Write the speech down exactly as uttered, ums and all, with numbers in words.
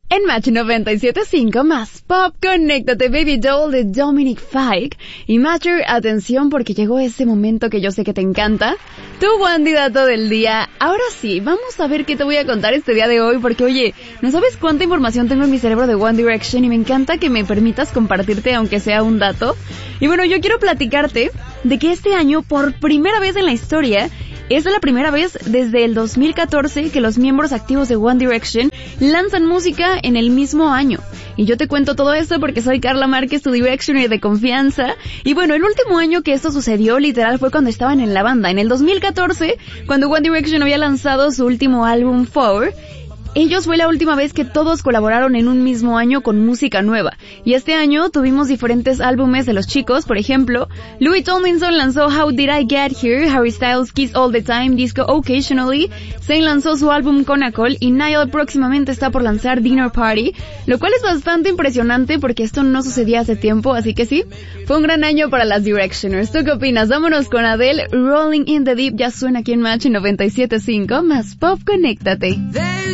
En Match noventa y siete punto cinco más Pop, conéctate Baby Doll de Dominic Fike. Y Matcher, atención porque llegó ese momento que yo sé que te encanta. Tu candidato del día. Ahora sí, vamos a ver qué te voy a contar este día de hoy porque oye, no sabes cuánta información tengo en mi cerebro de One Direction y me encanta que me permitas compartirte aunque sea un dato. Y bueno, yo quiero platicarte de que este año, por primera vez en la historia, es la primera vez desde el dos mil catorce que los miembros activos de One Direction lanzan música en el mismo año. Y yo te cuento todo esto porque soy Carla Márquez, tu Directioner de confianza. Y bueno, el último año que esto sucedió, literal, fue cuando estaban en la banda. En el dos mil catorce, cuando One Direction había lanzado su último álbum, Four, ellos fue la última vez que todos colaboraron en un mismo año con música nueva. Y este año tuvimos diferentes álbumes de los chicos. Por ejemplo, Louis Tomlinson lanzó How Did I Get Here, Harry Styles Kiss All the Time, Disco Occasionally, Zayn lanzó su álbum Conacol y Niall próximamente está por lanzar Dinner Party, lo cual es bastante impresionante porque esto no sucedía hace tiempo, así que sí, fue un gran año para las Directioners. ¿Tú qué opinas? Vámonos con Adele, Rolling in the Deep, ya suena aquí en Match noventa y siete punto cinco, más Pop, conéctate.